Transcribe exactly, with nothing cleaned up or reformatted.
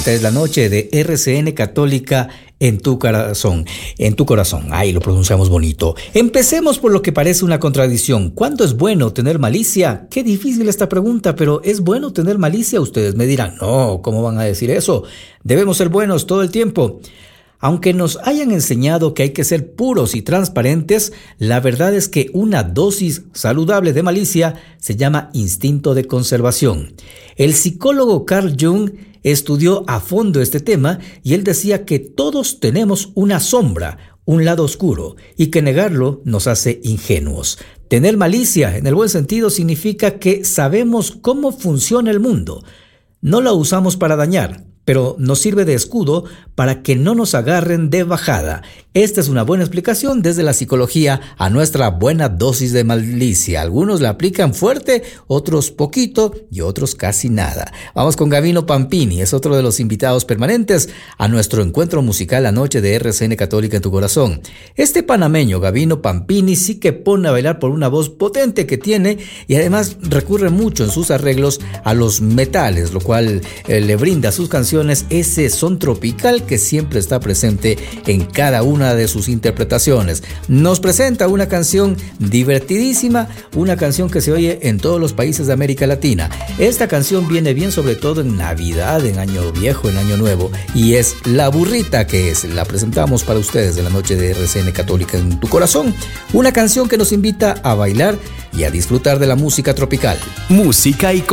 Esta es la noche de R C N Católica en tu corazón, en tu corazón. Ay, lo pronunciamos bonito. Empecemos por lo que parece una contradicción. ¿Cuándo es bueno tener malicia? Qué difícil esta pregunta, pero ¿es bueno tener malicia? Ustedes me dirán, no, ¿cómo van a decir eso? Debemos ser buenos todo el tiempo. Aunque nos hayan enseñado que hay que ser puros y transparentes, la verdad es que una dosis saludable de malicia se llama instinto de conservación. El psicólogo Carl Jung estudió a fondo este tema y él decía que todos tenemos una sombra, un lado oscuro, y que negarlo nos hace ingenuos. Tener malicia, en el buen sentido, significa que sabemos cómo funciona el mundo. No la usamos para dañar, pero nos sirve de escudo para que no nos agarren de bajada. Esta es una buena explicación desde la psicología a nuestra buena dosis de malicia. Algunos la aplican fuerte, otros poquito y otros casi nada. Vamos con Gavino Pampini, es otro de los invitados permanentes a nuestro encuentro musical anoche de R C N Católica en tu corazón. Este panameño, Gavino Pampini, sí que pone a bailar por una voz potente que tiene y además recurre mucho en sus arreglos a los metales, lo cual eh, le brinda a sus canciones ese son tropical que siempre está presente en cada una de sus interpretaciones. Nos presenta una canción divertidísima, una canción que se oye en todos los países de América Latina. Esta canción viene bien sobre todo en Navidad, en Año Viejo, en Año Nuevo, y es La Burrita que es. La presentamos para ustedes de la noche de R C N Católica en tu corazón. Una canción que nos invita a bailar y a disfrutar de la música tropical. Música y